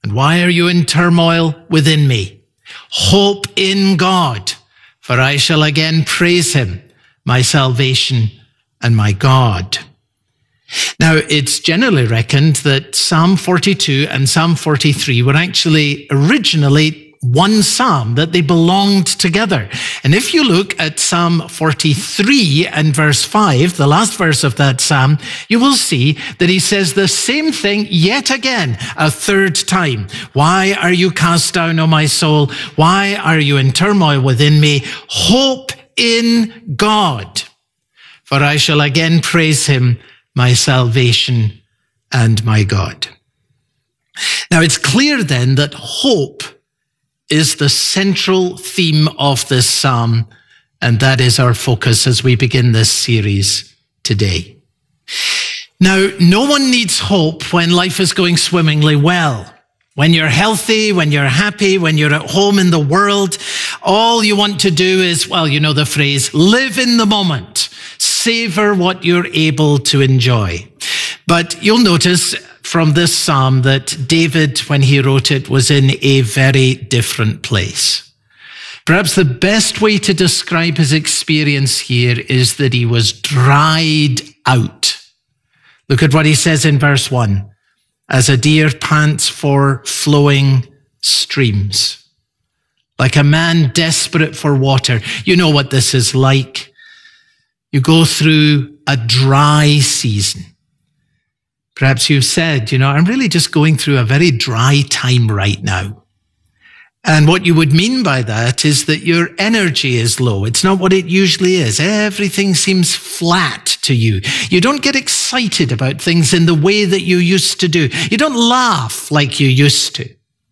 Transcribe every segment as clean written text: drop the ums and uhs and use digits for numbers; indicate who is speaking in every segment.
Speaker 1: And why are you in turmoil within me? Hope in God, for I shall again praise him, my salvation and my God. Now, it's generally reckoned that Psalm 42 and Psalm 43 were actually originally one psalm, that they belonged together. And if you look at Psalm 43 and verse 5, the last verse of that psalm, you will see that he says the same thing yet again, a third time. Why are you cast down, O my soul? Why are you in turmoil within me? Hope in God, for I shall again praise him, my salvation and my God. Now, it's clear then that hope is the central theme of this psalm, and that is our focus as we begin this series today. Now, no one needs hope when life is going swimmingly well. When you're healthy, when you're happy, when you're at home in the world, all you want to do is, well, you know the phrase, live in the moment. Savor what you're able to enjoy. But you'll notice from this psalm that David, when he wrote it, was in a very different place. Perhaps the best way to describe his experience here is that he was dried out. Look at what he says in verse 1. As a deer pants for flowing streams, like a man desperate for water. You know what this is like. You go through a dry season. Perhaps you've said, I'm really just going through a very dry time right now. And what you would mean by that is that your energy is low. It's not what it usually is. Everything seems flat to you. You don't get excited about things in the way that you used to do. You don't laugh like you used to.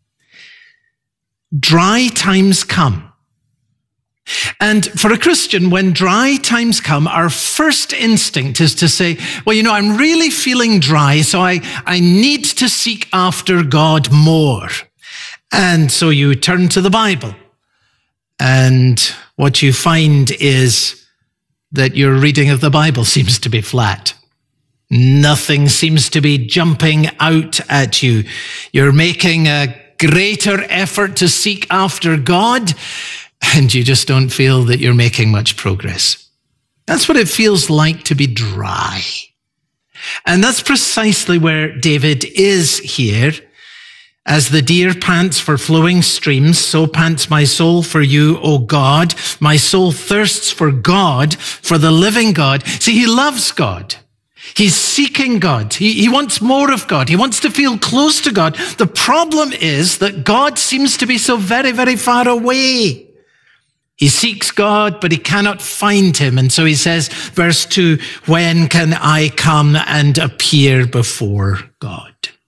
Speaker 1: Dry times come. And for a Christian, when dry times come, our first instinct is to say, well, I'm really feeling dry, so I need to seek after God more. And so you turn to the Bible. And what you find is that your reading of the Bible seems to be flat. Nothing seems to be jumping out at you. You're making a greater effort to seek after God, and you just don't feel that you're making much progress. That's what it feels like to be dry. And that's precisely where David is here. As the deer pants for flowing streams, so pants my soul for you, O God. My soul thirsts for God, for the living God. See, he loves God. He's seeking God. He wants more of God. He wants to feel close to God. The problem is that God seems to be so very, very far away. He seeks God, but he cannot find him. And so he says, verse 2, when can I come and appear before God?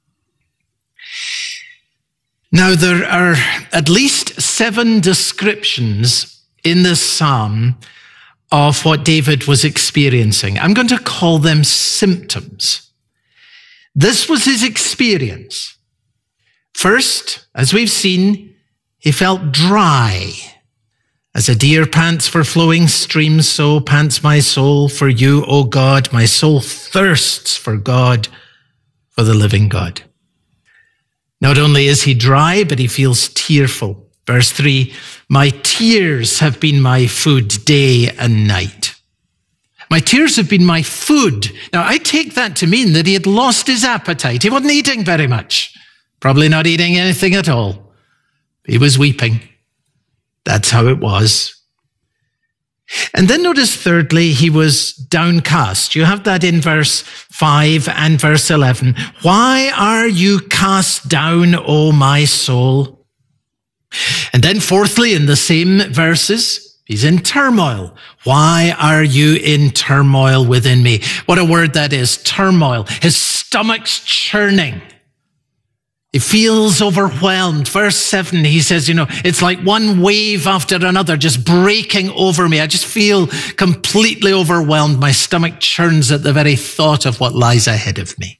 Speaker 1: Now, there are at least 7 descriptions in this psalm of what David was experiencing. I'm going to call them symptoms. This was his experience. First, as we've seen, he felt dry. As a deer pants for flowing streams, so pants my soul for you, O God. My soul thirsts for God, for the living God. Not only is he dry, but he feels tearful. Verse 3, my tears have been my food day and night. My tears have been my food. Now, I take that to mean that he had lost his appetite. He wasn't eating very much. Probably not eating anything at all. He was weeping. That's how it was. And then notice thirdly, he was downcast. You have that in verse 5 and verse 11. Why are you cast down, O my soul? And then fourthly, in the same verses, he's in turmoil. Why are you in turmoil within me? What a word that is, turmoil. His stomach's churning. He feels overwhelmed. Verse 7, he says, it's like one wave after another just breaking over me. I just feel completely overwhelmed. My stomach churns at the very thought of what lies ahead of me.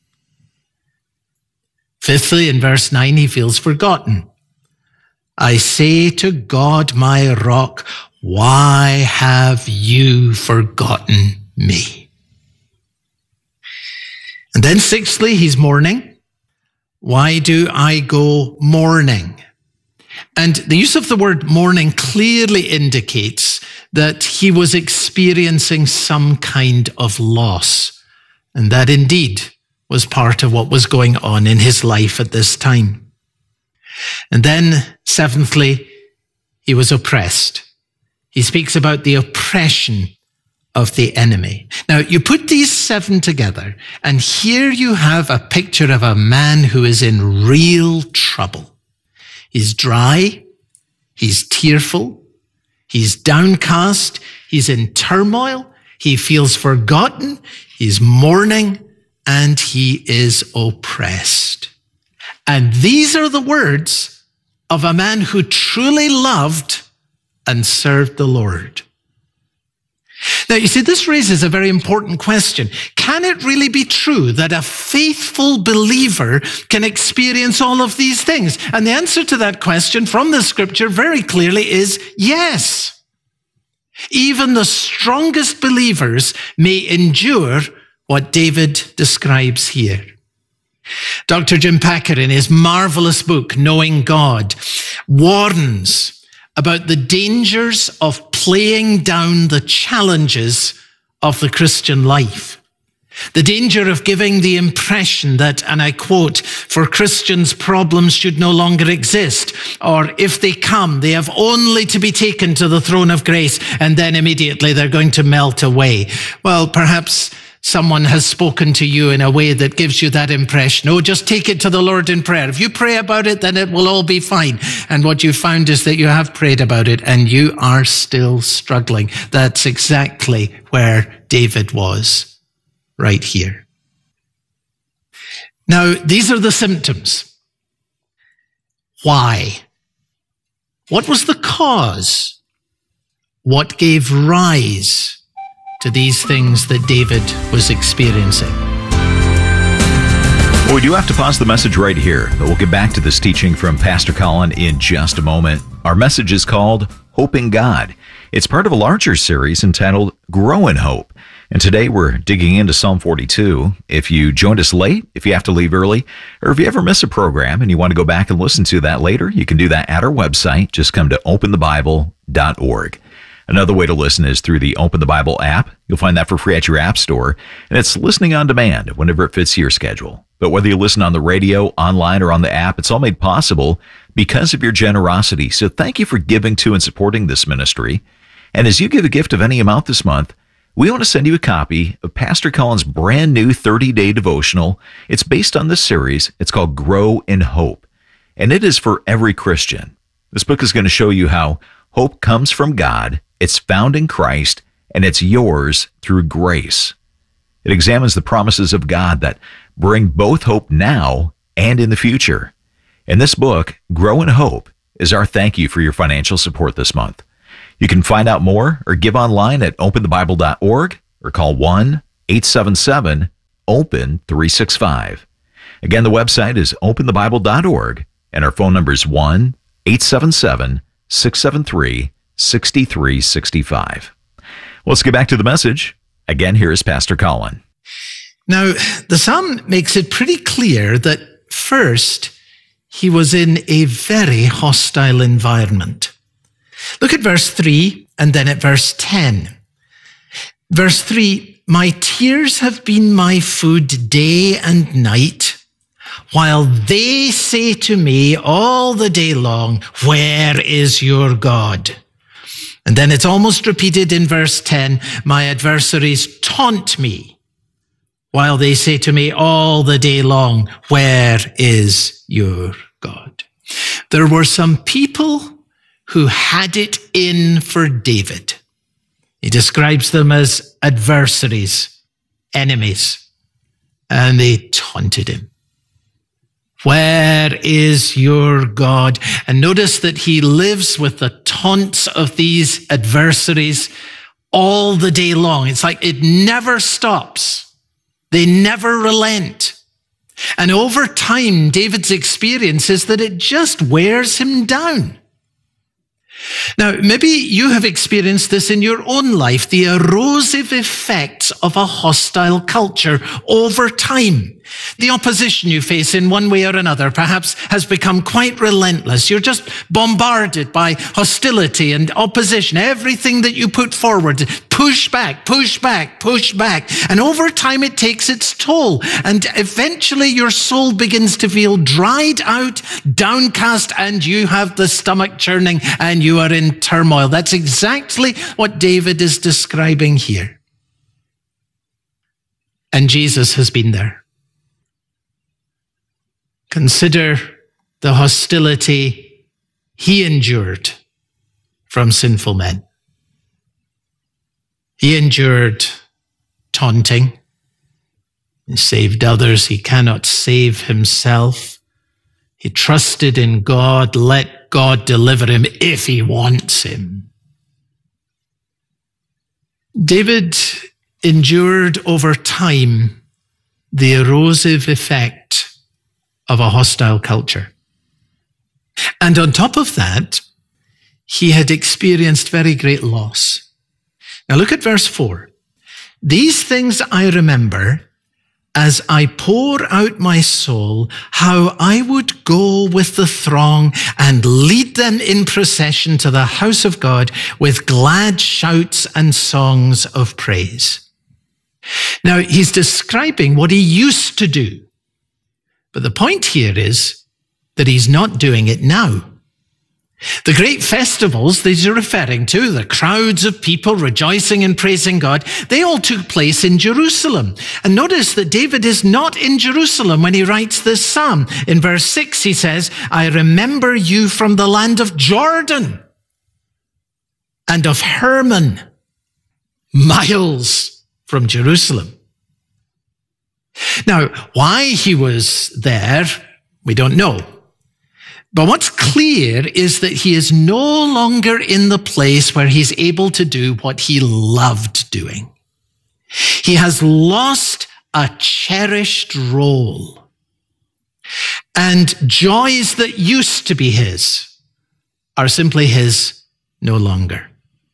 Speaker 1: Fifthly, in verse 9, he feels forgotten. I say to God, my rock, why have you forgotten me? And then sixthly, he's mourning. Why do I go mourning? And the use of the word mourning clearly indicates that he was experiencing some kind of loss. And that indeed was part of what was going on in his life at this time. And then, seventhly, he was oppressed. He speaks about the oppression of the enemy. Now, you put these 7 together, and here you have a picture of a man who is in real trouble. He's dry, he's tearful, he's downcast, he's in turmoil, he feels forgotten, he's mourning, and he is oppressed. And these are the words of a man who truly loved and served the Lord. Now, you see, this raises a very important question. Can it really be true that a faithful believer can experience all of these things? And the answer to that question from the scripture very clearly is yes. Even the strongest believers may endure what David describes here. Dr. Jim Packer, in his marvelous book, Knowing God, warns about the dangers of playing down the challenges of the Christian life. The danger of giving the impression that, and I quote, for Christians, problems should no longer exist, or if they come, they have only to be taken to the throne of grace, and then immediately they're going to melt away. Well, perhaps someone has spoken to you in a way that gives you that impression. Oh, just take it to the Lord in prayer. If you pray about it, then it will all be fine. And what you found is that you have prayed about it and you are still struggling. That's exactly where David was, right here. Now, these are the symptoms. Why? What was the cause? What gave rise to these things that David was experiencing?
Speaker 2: Well, we do have to pause the message right here, but we'll get back to this teaching from Pastor Colin in just a moment. Our message is called Hope in God. It's part of a larger series entitled Grow in Hope. And today we're digging into Psalm 42. If you joined us late, if you have to leave early, or if you ever miss a program and you want to go back and listen to that later, you can do that at our website. Just come to openthebible.org. Another way to listen is through the Open the Bible app. You'll find that for free at your app store, and it's listening on demand whenever it fits your schedule. But whether you listen on the radio, online, or on the app, it's all made possible because of your generosity. So thank you for giving to and supporting this ministry. And as you give a gift of any amount this month, we want to send you a copy of Pastor Colin's brand new 30-day devotional. It's based on this series. It's called Grow in Hope, and it is for every Christian. This book is going to show you how hope comes from God, it's found in Christ, and it's yours through grace. It examines the promises of God that bring both hope now and in the future. In this book, Grow in Hope, is our thank you for your financial support this month. You can find out more or give online at openthebible.org or call 1-877-OPEN-365. Again, the website is openthebible.org, and our phone number is 1-877-673-6365. Let's get back to the message. Again, here is Pastor Colin.
Speaker 1: Now, the psalm makes it pretty clear that first, he was in a very hostile environment. Look at verse 3 and then at verse 10. Verse 3, my tears have been my food day and night, while they say to me all the day long, where is your God? And then it's almost repeated in verse 10, my adversaries taunt me, while they say to me all the day long, where is your God? There were some people who had it in for David. He describes them as adversaries, enemies, and they taunted him. Where is your God? And notice that he lives with the taunts of these adversaries all the day long. It's like it never stops. They never relent. And over time, David's experience is that it just wears him down. Now, maybe you have experienced this in your own life, the erosive effects of a hostile culture over time. The opposition you face in one way or another perhaps has become quite relentless. You're just bombarded by hostility and opposition. Everything that you put forward, push back, push back, push back. And over time it takes its toll. And eventually your soul begins to feel dried out, downcast, and you have the stomach churning and you are in turmoil. That's exactly what David is describing here. And Jesus has been there. Consider the hostility he endured from sinful men. He endured taunting. He saved others. He cannot save himself. He trusted in God. Let God deliver him if he wants him. David endured over time the erosive effect of a hostile culture. And on top of that, he had experienced very great loss. Now look at verse 4. These things I remember as I pour out my soul, how I would go with the throng and lead them in procession to the house of God with glad shouts and songs of praise. Now, he's describing what he used to do. But the point here is that he's not doing it now. The great festivals these are referring to, the crowds of people rejoicing and praising God, they all took place in Jerusalem. And notice that David is not in Jerusalem when he writes this psalm. In verse 6, he says, I remember you from the land of Jordan and of Hermon, miles from Jerusalem. Now, why he was there, we don't know. But what's clear is that he is no longer in the place where he's able to do what he loved doing. He has lost a cherished role. And joys that used to be his are simply his no longer.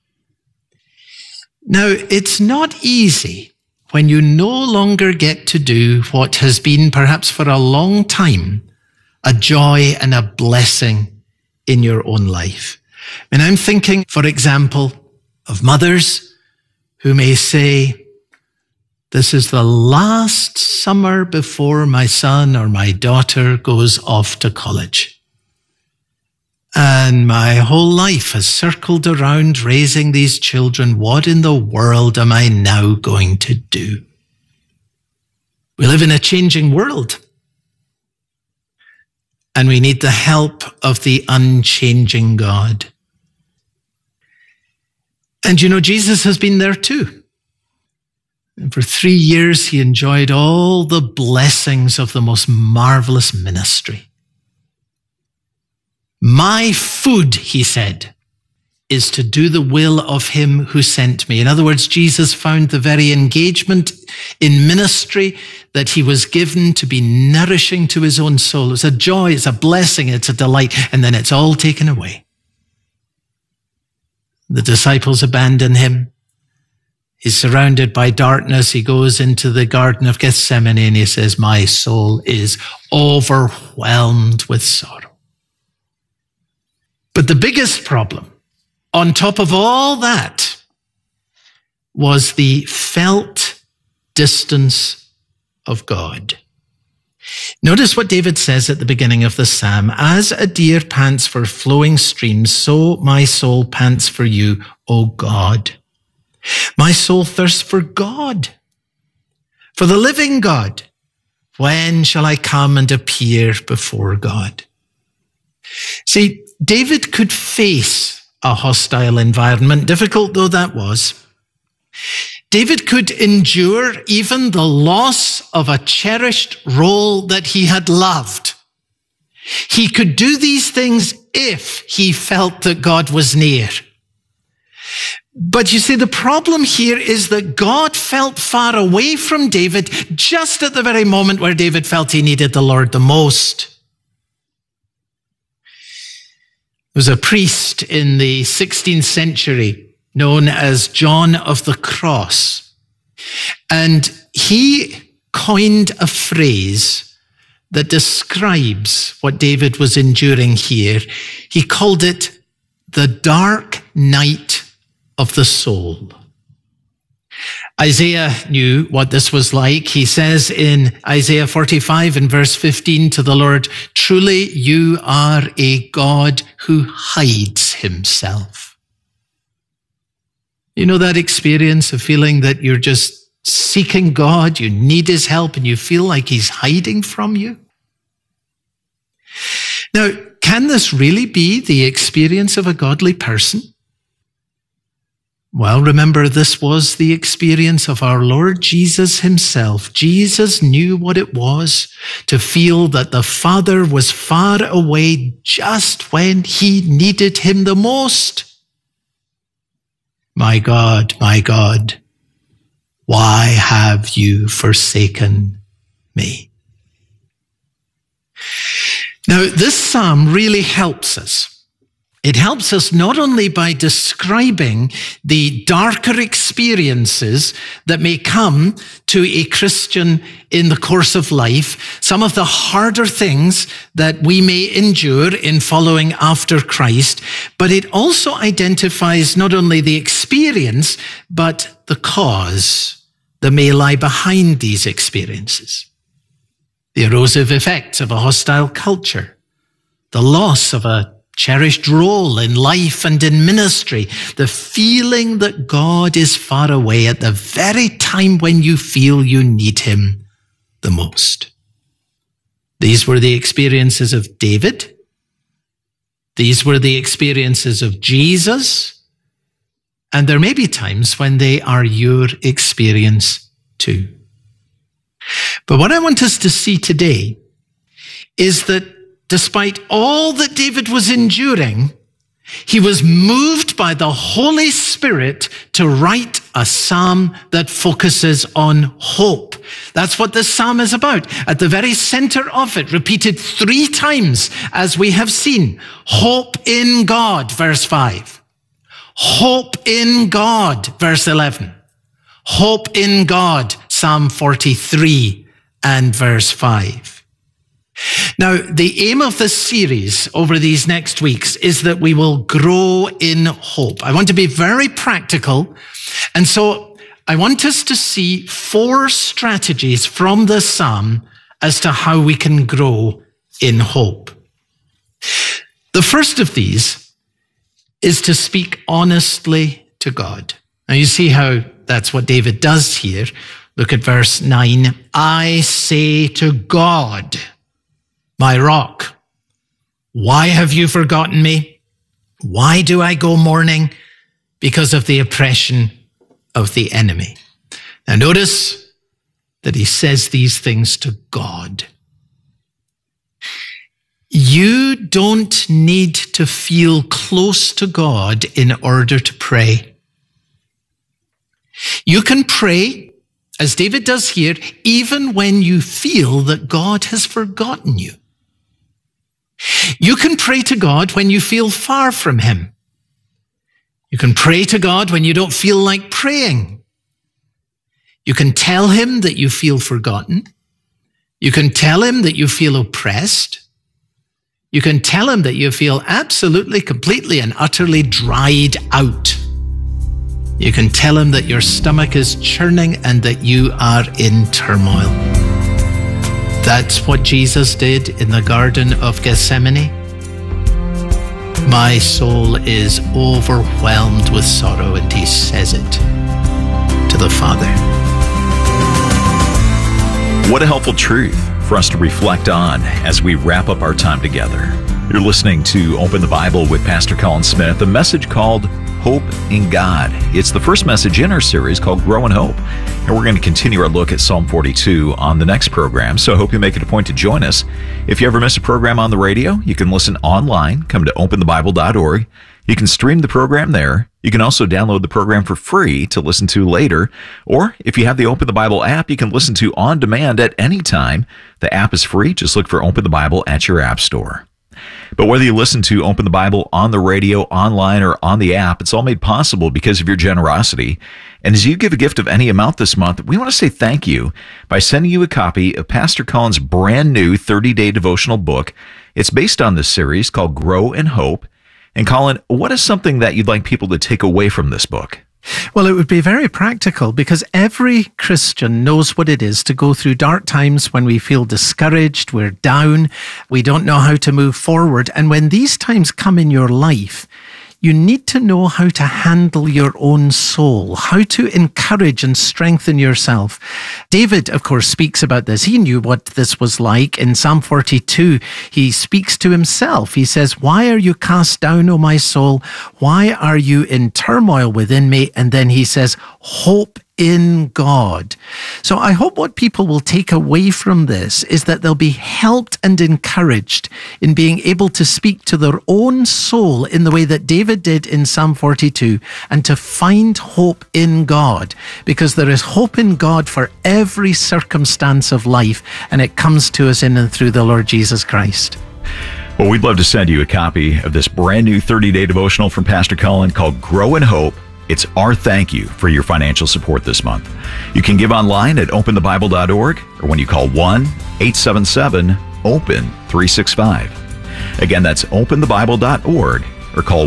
Speaker 1: Now, it's not easy when you no longer get to do what has been perhaps for a long time a joy and a blessing in your own life. And I'm thinking, for example, of mothers who may say, this is the last summer before my son or my daughter goes off to college. And my whole life has circled around raising these children. What in the world am I now going to do? We live in a changing world. And we need the help of the unchanging God. And you know, Jesus has been there too. And for 3 years, he enjoyed all the blessings of the most marvelous ministry. My food, he said, is to do the will of him who sent me. In other words, Jesus found the very engagement in ministry that he was given to be nourishing to his own soul. It's a joy, it's a blessing, it's a delight, and then it's all taken away. The disciples abandon him. He's surrounded by darkness. He goes into the Garden of Gethsemane and he says, my soul is overwhelmed with sorrow. But the biggest problem, on top of all that, was the felt distance of God. Notice what David says at the beginning of the psalm. As a deer pants for flowing streams, so my soul pants for you, O God. My soul thirsts for God, for the living God. When shall I come and appear before God? See, David could face a hostile environment, difficult though that was. David could endure even the loss of a cherished role that he had loved. He could do these things if he felt that God was near. But you see, the problem here is that God felt far away from David just at the very moment where David felt he needed the Lord the most. There was a priest in the 16th century known as John of the Cross. And he coined a phrase that describes what David was enduring here. He called it the dark night of the soul. Isaiah knew what this was like. He says in Isaiah 45 and verse 15 to the Lord, "Truly you are a God who hides himself." You know that experience of feeling that you're just seeking God, you need his help, and you feel like he's hiding from you? Now, can this really be the experience of a godly person? Well, remember, this was the experience of our Lord Jesus himself. Jesus knew what it was to feel that the Father was far away just when he needed him the most. My God, why have you forsaken me? Now, this psalm really helps us. It helps us not only by describing the darker experiences that may come to a Christian in the course of life, some of the harder things that we may endure in following after Christ, but it also identifies not only the experience, but the cause that may lie behind these experiences. The erosive effects of a hostile culture, the loss of a cherished role in life and in ministry, the feeling that God is far away at the very time when you feel you need him the most. These were the experiences of David. These were the experiences of Jesus. And there may be times when they are your experience too. But what I want us to see today is that despite all that David was enduring, he was moved by the Holy Spirit to write a psalm that focuses on hope. That's what this psalm is about. At the very center of it, repeated 3 times, as we have seen. Hope in God, verse 5. Hope in God, verse 11. Hope in God, Psalm 43 and verse 5. Now, the aim of this series over these next weeks is that we will grow in hope. I want to be very practical, and so I want us to see 4 strategies from this psalm as to how we can grow in hope. The first of these is to speak honestly to God. Now, you see how that's what David does here. Look at verse 9. I say to God, my rock, why have you forgotten me? Why do I go mourning? Because of the oppression of the enemy. Now notice that he says these things to God. You don't need to feel close to God in order to pray. You can pray, as David does here, even when you feel that God has forgotten you. You can pray to God when you feel far from him. You can pray to God when you don't feel like praying. You can tell him that you feel forgotten. You can tell him that you feel oppressed. You can tell him that you feel absolutely, completely, and utterly dried out. You can tell him that your stomach is churning and that you are in turmoil. That's what Jesus did in the Garden of Gethsemane. My soul is overwhelmed with sorrow, and he says it to the Father.
Speaker 2: What a helpful truth for us to reflect on as we wrap up our time together. You're listening to Open the Bible with Pastor Colin Smith, a message called Hope in God. It's the first message in our series called Grow in Hope. And we're going to continue our look at Psalm 42 on the next program, so I hope you make it a point to join us. If you ever miss a program on the radio, you can listen online. Come to openthebible.org. You can stream the program there. You can also download the program for free to listen to later. Or if you have the Open the Bible app, you can listen to on demand at any time. The app is free. Just look for Open the Bible at your app store. But whether you listen to Open the Bible on the radio, online, or on the app, it's all made possible because of your generosity. And as you give a gift of any amount this month, we want to say thank you by sending you a copy of Pastor Colin's brand new 30-day devotional book. It's based on this series called Grow in Hope. And Colin, what is something that you'd like people to take away from this book?
Speaker 1: Well, it would be very practical because every Christian knows what it is to go through dark times when we feel discouraged, we're down, we don't know how to move forward. And when these times come in your life, you need to know how to handle your own soul, how to encourage and strengthen yourself. David, of course, speaks about this. He knew what this was like. In Psalm 42, he speaks to himself. He says, "Why are you cast down, O my soul? Why are you in turmoil within me?" And then he says, "Hope in God." So I hope what people will take away from this is that they'll be helped and encouraged in being able to speak to their own soul in the way that David did in Psalm 42, and to find hope in God, because there is hope in God for every circumstance of life, and it comes to us in and through the Lord Jesus Christ.
Speaker 2: Well, we'd love to send you a copy of this brand new 30-day devotional from Pastor Colin called Grow in Hope. It's our thank you for your financial support this month. You can give online at openthebible.org or when you call 1-877-OPEN-365. Again, that's openthebible.org or call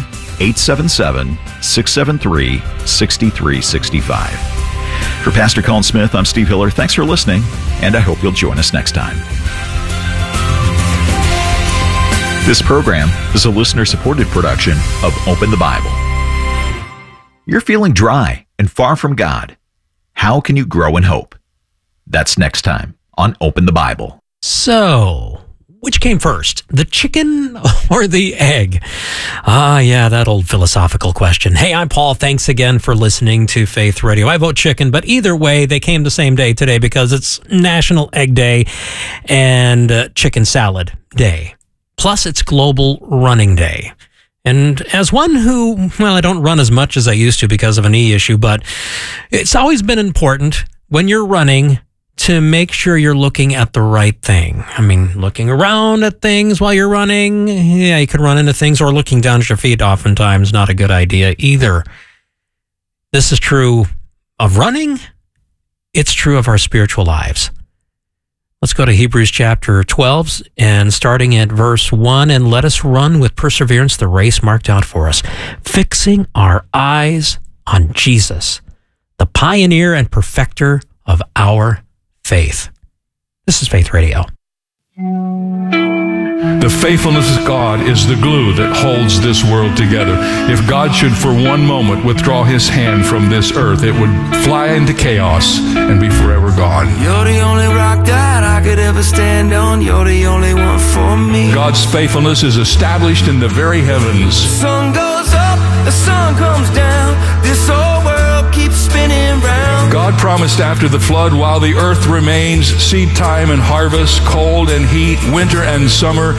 Speaker 2: 1-877-673-6365. For Pastor Colin Smith, I'm Steve Hiller. Thanks for listening, and I hope you'll join us next time. This program is a listener-supported production of Open the Bible. You're feeling dry and far from God. How can you grow in hope? That's next time on Open the Bible.
Speaker 3: So, which came first, the chicken or the egg? Yeah, that old philosophical question. Hey, I'm Paul. Thanks again for listening to Faith Radio. I vote chicken, but either way, they came the same day today because it's National Egg Day and Chicken Salad Day. Plus, it's Global Running Day. And as one who, I don't run as much as I used to because of a knee issue, but it's always been important when you're running to make sure you're looking at the right thing. I mean, looking around at things while you're running, yeah, you could run into things, or looking down at your feet, oftentimes not a good idea either. This is true of running. It's true of our spiritual lives. Let's go to Hebrews chapter 12 and starting at verse 1, and let us run with perseverance the race marked out for us, fixing our eyes on Jesus, the pioneer and perfecter of our faith. This is Faith Radio.
Speaker 4: The faithfulness of God is the glue that holds this world together. If God should for one moment withdraw his hand from this earth, it would fly into chaos and be forever gone.
Speaker 5: You're the only rock that I could ever stand on. You're the only one for me.
Speaker 4: God's faithfulness is established in the very heavens.
Speaker 5: The sun goes up, the sun comes down. This whole world keeps spinning round.
Speaker 4: God promised after the flood, while the earth remains, seed time and harvest, cold and heat, winter and summer,